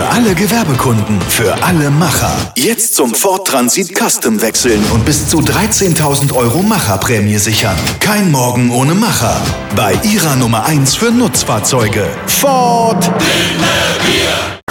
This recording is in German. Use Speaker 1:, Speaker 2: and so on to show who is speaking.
Speaker 1: alle Gewerbekunden, für alle Macher. Jetzt zum Ford Transit Custom wechseln und bis zu 13.000 € Macherprämie sichern. Kein Morgen ohne Macher. Bei Ihrer Nummer 1 für Nutzfahrzeuge. Ford.